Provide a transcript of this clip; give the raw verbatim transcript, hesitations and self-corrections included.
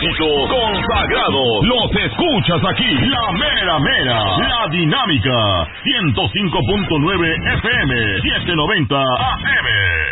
éxitos consagrados los escuchas aquí. La mera mera, la dinámica, ciento cinco punto nueve F M, setecientos noventa A M.